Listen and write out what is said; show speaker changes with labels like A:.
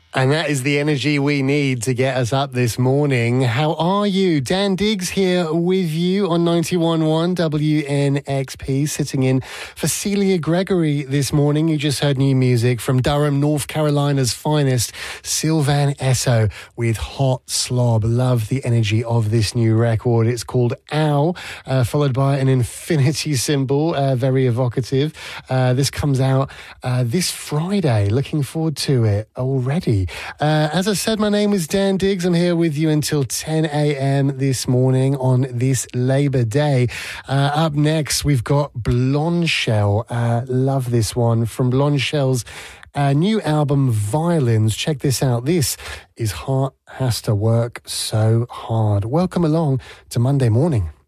A: And that is the energy we need to get us up this morning. How are you? Dan Diggs here with you on 91.1 WNXP, sitting in for Celia Gregory this morning. You just heard new music from Durham, North Carolina's finest, Sylvan Esso with Hot Slob. Love the energy of this new record. It's called Ow, followed by an infinity symbol, very evocative. This comes out this Friday. Looking forward to it already. As I said, my name is Dan Diggs. I'm here with you until 10 a.m. this morning on this Labour Day. Up next, we've got Blonde Shell. Love this one from Blonde Shell's new album, Violins. Check this out. This is Heart Has to Work So Hard. Welcome along to Monday Morning.